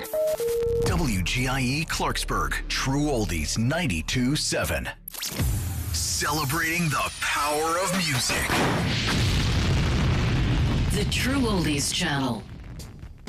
WGIE Clarksburg, True Oldies 92.7. Celebrating the power of music. The True Oldies Channel.